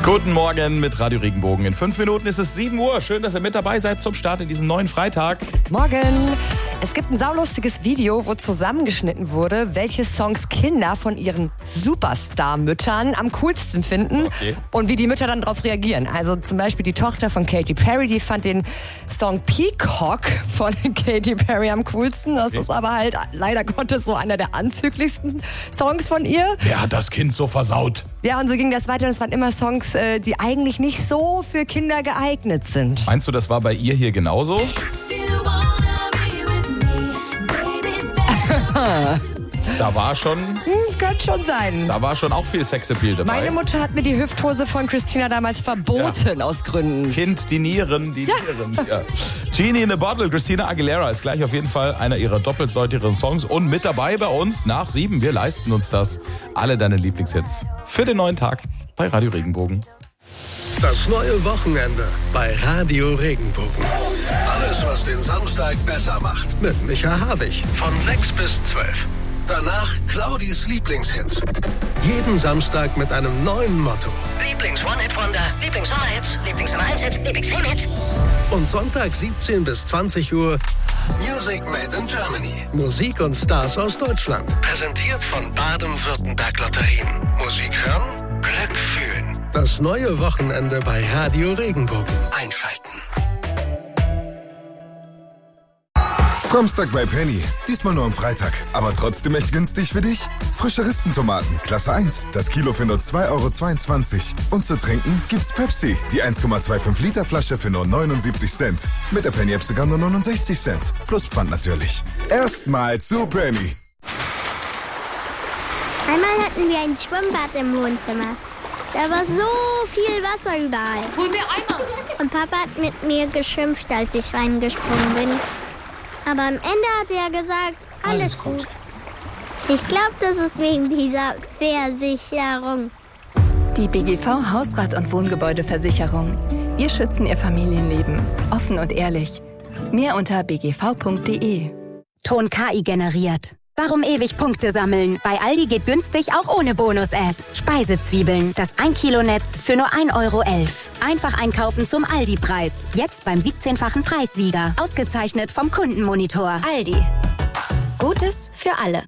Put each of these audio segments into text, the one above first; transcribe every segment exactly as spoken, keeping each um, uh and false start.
Guten Morgen mit Radio Regenbogen. In fünf Minuten ist es sieben Uhr. Schön, dass ihr mit dabei seid zum Start in diesen neuen Freitag. Morgen. Es gibt ein saulustiges Video, wo zusammengeschnitten wurde, welche Songs Kinder von ihren Superstar-Müttern am coolsten finden okay. und wie die Mütter dann darauf reagieren. Also zum Beispiel die Tochter von Katy Perry, die fand den Song Peacock von Katy Perry am coolsten. Das okay. ist aber halt leider Gottes so einer der anzüglichsten Songs von ihr. Wer hat das Kind so versaut? Ja, und so ging das weiter. Und es waren immer Songs, die eigentlich nicht so für Kinder geeignet sind. Meinst du, das war bei ihr hier genauso? Da war schon... Hm, könnte schon sein. Da war schon auch viel Sexappeal dabei. Meine Mutter hat mir die Hüfthose von Christina damals verboten, ja. aus Gründen. Kind, die Nieren, die ja. Nieren. Ja. Genie in a Bottle, Christina Aguilera ist gleich auf jeden Fall einer ihrer doppeltdeutigeren Songs. Und mit dabei bei uns nach sieben, wir leisten uns das. Alle deine Lieblingshits für den neuen Tag bei Radio Regenbogen. Das neue Wochenende bei Radio Regenbogen. Alles, was den Samstag besser macht. Mit Micha Havig. Von sechs bis zwölf. Danach Claudis Lieblingshits. Jeden Samstag mit einem neuen Motto. Lieblings-One-Hit-Wonder, Lieblings-Sommerhits, Lieblings-Nummer eins Hits, Lieblings-Film-Hits. Und Sonntag siebzehn bis zwanzig Uhr Music Made in Germany. Musik und Stars aus Deutschland. Präsentiert von Baden-Württemberg Lotterien. Musik hören, Glück fühlen. Das neue Wochenende bei Radio Regenbogen. Einschalten. Samstag bei Penny. Diesmal nur am Freitag. Aber trotzdem echt günstig für dich? Frische Rispentomaten, Klasse eins. Das Kilo für nur zwei Euro zweiundzwanzig. Und zu trinken gibt's Pepsi. Die eins Komma fünfundzwanzig Liter Flasche für nur neunundsiebzig Cent. Mit der Penny-App sogar nur neunundsechzig Cent. Plus Pfand natürlich. Erstmal zu Penny. Einmal hatten wir ein Schwimmbad im Wohnzimmer. Da war so viel Wasser überall. Hol mir Eimer. Und Papa hat mit mir geschimpft, als ich reingesprungen bin. Aber am Ende hat er gesagt, alles, alles gut. gut. Ich glaube, das ist wegen dieser Versicherung. Die B G V Hausrat- und Wohngebäudeversicherung. Wir schützen Ihr Familienleben. Offen und ehrlich. Mehr unter b g v punkt d e. Ton K I generiert. Warum ewig Punkte sammeln? Bei Aldi geht günstig auch ohne Bonus-App. Speisezwiebeln, das ein Kilo Netz für nur ein Euro elf. Einfach einkaufen zum Aldi-Preis. Jetzt beim siebzehnfachen Preissieger. Ausgezeichnet vom Kundenmonitor. Aldi. Gutes für alle.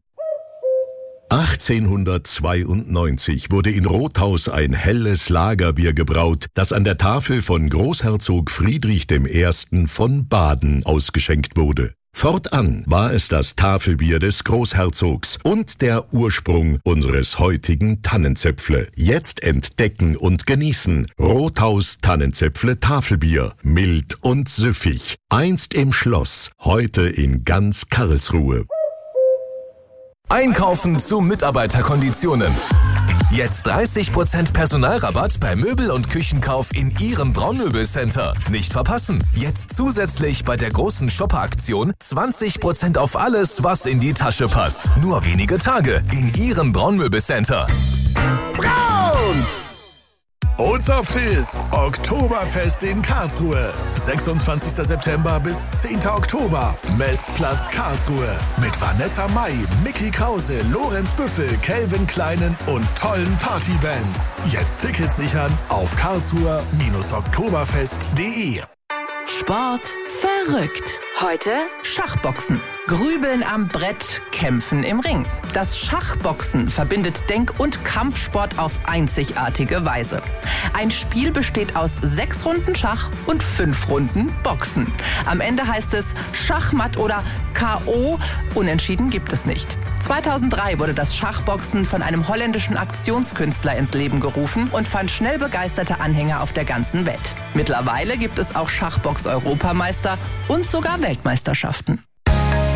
achtzehnhundertzweiundneunzig wurde in Rothaus ein helles Lagerbier gebraut, das an der Tafel von Großherzog Friedrich der Erste von Baden ausgeschenkt wurde. Fortan war es das Tafelbier des Großherzogs und der Ursprung unseres heutigen Tannenzäpfle. Jetzt entdecken und genießen Rothaus Tannenzäpfle Tafelbier. Mild und süffig. Einst im Schloss, heute in ganz Karlsruhe. Einkaufen zu Mitarbeiterkonditionen. Jetzt dreißig Prozent Personalrabatt bei Möbel- und Küchenkauf in Ihrem Braunmöbelcenter. Nicht verpassen. Jetzt zusätzlich bei der großen Shopper-Aktion zwanzig Prozent auf alles, was in die Tasche passt. Nur wenige Tage in Ihrem Braunmöbelcenter. Braun! Old Softies, Oktoberfest in Karlsruhe. sechsundzwanzigster September bis zehnter Oktober. Messplatz Karlsruhe. Mit Vanessa Mai, Mickey Krause, Lorenz Büffel, Calvin Kleinen und tollen Partybands. Jetzt Tickets sichern auf karlsruher oktoberfest punkt de. Sport verrückt. Heute Schachboxen. Grübeln am Brett, Kämpfen im Ring. Das Schachboxen verbindet Denk- und Kampfsport auf einzigartige Weise. Ein Spiel besteht aus sechs Runden Schach und fünf Runden Boxen. Am Ende heißt es Schachmatt oder K O. Unentschieden gibt es nicht. zweitausenddrei wurde das Schachboxen von einem holländischen Aktionskünstler ins Leben gerufen und fand schnell begeisterte Anhänger auf der ganzen Welt. Mittlerweile gibt es auch Schachbox-Europameister und sogar Weltmeisterschaften.